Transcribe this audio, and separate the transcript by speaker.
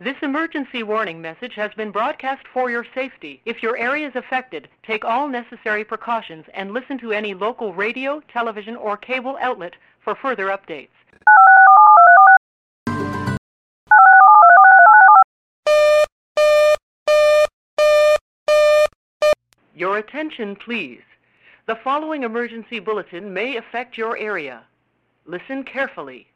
Speaker 1: This emergency warning message has been broadcast for your safety. If your area is affected, take all necessary precautions and listen to any local radio, television, or cable outlet for further updates. Your attention, please. The following emergency bulletin may affect your area. Listen carefully.